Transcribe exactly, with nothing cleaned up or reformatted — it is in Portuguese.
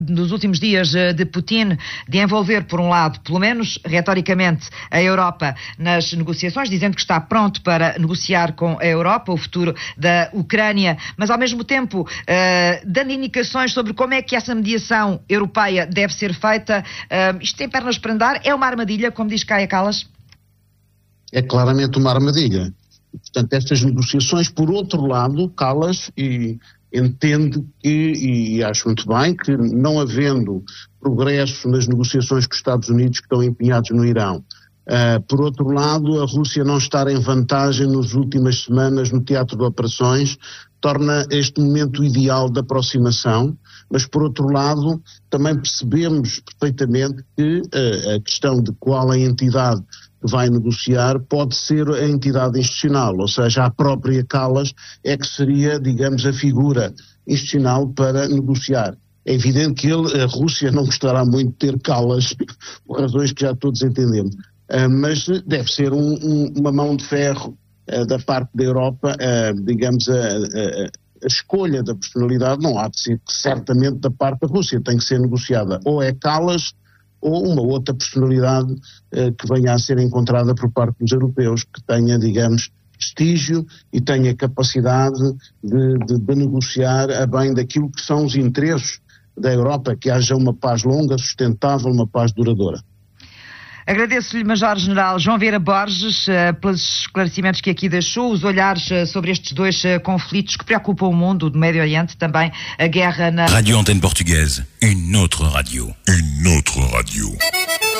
nos últimos dias de Putin de envolver, por um lado, pelo menos retoricamente, a Europa nas negociações, dizendo que está pronto para negociar com a Europa o futuro da Ucrânia, mas ao mesmo tempo uh, dando indicações sobre como é que essa mediação europeia deve ser feita. Uh, isto tem pernas para andar? É uma armadilha, como diz Kaja Kallas? É claramente uma armadilha. Portanto, estas negociações, por outro lado, Kallas e entende que, e acho muito bem, que não havendo progresso nas negociações com os Estados Unidos que estão empenhados no Irão, uh, por outro lado, a Rússia não estar em vantagem nas últimas semanas no teatro de operações, torna este momento ideal de aproximação, mas por outro lado, também percebemos perfeitamente que uh, a questão de qual a entidade que vai negociar pode ser a entidade institucional, ou seja, a própria Kallas é que seria, digamos, a figura institucional para negociar. É evidente que ele, a Rússia não gostará muito de ter Kallas, por razões que já todos entendemos, uh, mas deve ser um, um, uma mão de ferro uh, da parte da Europa, uh, digamos, a, a, a escolha da personalidade não há de ser certamente da parte da Rússia, tem que ser negociada ou é Kallas ou uma outra personalidade eh, que venha a ser encontrada por parte dos europeus, que tenha, digamos, prestígio e tenha capacidade de, de, de negociar a bem daquilo que são os interesses da Europa, que haja uma paz longa, sustentável, uma paz duradoura. Agradeço-lhe, Major-General João Vieira Borges, uh, pelos esclarecimentos que aqui deixou, os olhares uh, sobre estes dois uh, conflitos que preocupam o mundo, do Médio Oriente, também a guerra na... Radio Antenne Portugaise, une autre radio. Une autre radio.